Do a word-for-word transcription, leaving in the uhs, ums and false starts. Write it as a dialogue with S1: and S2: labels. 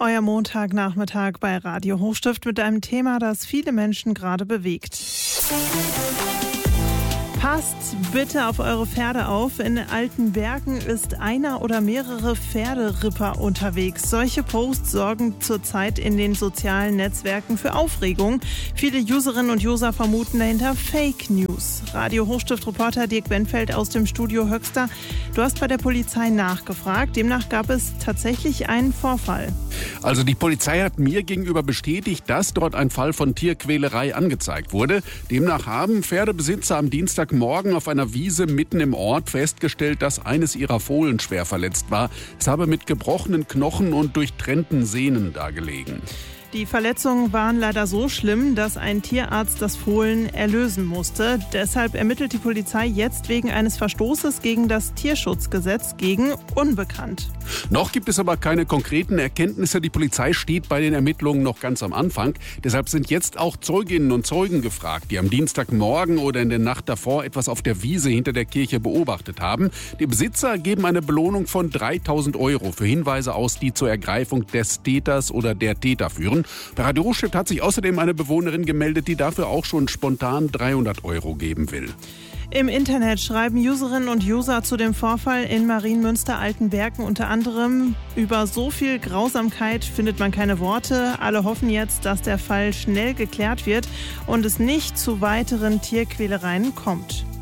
S1: euer Montagnachmittag bei Radio Hochstift mit einem Thema, das viele Menschen gerade bewegt. Passt bitte auf eure Pferde auf. In Altenbergen ist einer oder mehrere Pferderipper unterwegs. Solche Posts sorgen zurzeit in den sozialen Netzwerken für Aufregung. Viele Userinnen und User vermuten dahinter Fake News. Radio Hochstift-Reporter Dirk Benfeld aus dem Studio Höxter. Du hast bei der Polizei nachgefragt. Demnach gab es tatsächlich einen Vorfall.
S2: Also die Polizei hat mir gegenüber bestätigt, dass dort ein Fall von Tierquälerei angezeigt wurde. Demnach haben Pferdebesitzer am Dienstagmorgen auf einer Wiese mitten im Ort festgestellt, dass eines ihrer Fohlen schwer verletzt war. Es habe mit gebrochenen Knochen und durchtrennten Sehnen dagelegen.
S1: Die Verletzungen waren leider so schlimm, dass ein Tierarzt das Fohlen erlösen musste. Deshalb ermittelt die Polizei jetzt wegen eines Verstoßes gegen das Tierschutzgesetz gegen Unbekannt.
S2: Noch gibt es aber keine konkreten Erkenntnisse. Die Polizei steht bei den Ermittlungen noch ganz am Anfang. Deshalb sind jetzt auch Zeuginnen und Zeugen gefragt, die am Dienstagmorgen oder in der Nacht davor etwas auf der Wiese hinter der Kirche beobachtet haben. Die Besitzer geben eine Belohnung von dreitausend Euro für Hinweise aus, die zur Ergreifung des Täters oder der Täter führen. Bei Radio Hochstift hat sich außerdem eine Bewohnerin gemeldet, die dafür auch schon spontan dreihundert Euro geben will.
S1: Im Internet schreiben Userinnen und User zu dem Vorfall in Marienmünster-Altenbergen unter anderem: Über so viel Grausamkeit findet man keine Worte. Alle hoffen jetzt, dass der Fall schnell geklärt wird und es nicht zu weiteren Tierquälereien kommt.